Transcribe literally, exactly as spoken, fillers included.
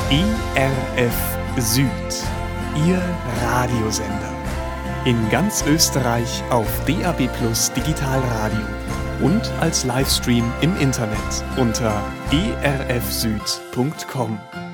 E R F Süd, Ihr Radiosender. In ganz Österreich auf D A B Plus Digitalradio und als Livestream im Internet unter e r f süd punkt com.